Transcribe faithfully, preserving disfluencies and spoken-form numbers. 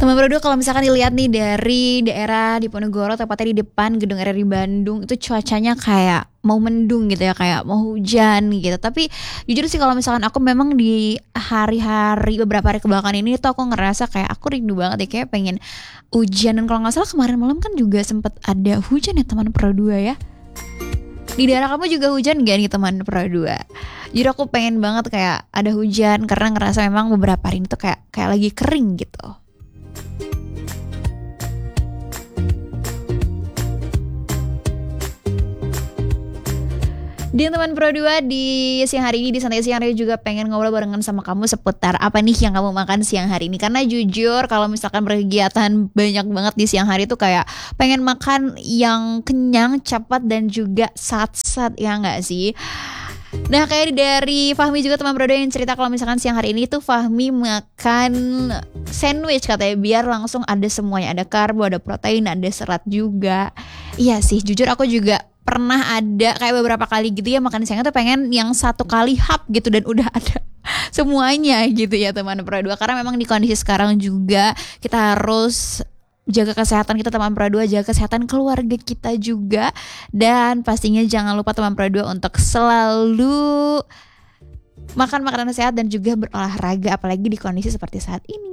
Teman berdua, kalau misalkan dilihat nih dari daerah Diponegoro, tepatnya di depan gedung R R I Bandung, itu cuacanya kayak mau mendung gitu ya, kayak mau hujan gitu. Tapi jujur sih kalau misalkan aku memang di hari-hari beberapa hari kebelakangan ini tuh aku ngerasa kayak aku rindu banget ya, kayak pengen hujan. Dan kalau nggak salah kemarin malam kan juga sempet ada hujan ya teman Pro dua ya. Di daerah kamu juga hujan gak nih teman Pro dua? Jadi aku pengen banget kayak ada hujan, karena ngerasa memang beberapa hari ini tuh kayak kayak lagi kering gitu. Di teman Pro dua, di siang hari ini, di Santai Siang Hari juga pengen ngobrol barengan sama kamu seputar apa nih yang kamu makan siang hari ini. Karena jujur kalau misalkan berkegiatan banyak banget di siang hari tuh kayak pengen makan yang kenyang, cepat, dan juga sat-sat, ya gak sih? Nah, kayak dari Fahmi juga teman Pro dua yang cerita kalau misalkan siang hari ini tuh Fahmi makan sandwich katanya, biar langsung ada semuanya, ada karbo, ada protein, ada serat juga. Iya sih, jujur aku juga pernah ada kayak beberapa kali gitu ya makan siangnya tuh pengen yang satu kali hap gitu dan udah ada semuanya gitu ya teman Pro dua. Karena memang di kondisi sekarang juga kita harus jaga kesehatan kita teman Pro dua, jaga kesehatan keluarga kita juga. Dan pastinya jangan lupa teman Pro dua untuk selalu makan makanan sehat dan juga berolahraga, apalagi di kondisi seperti saat ini.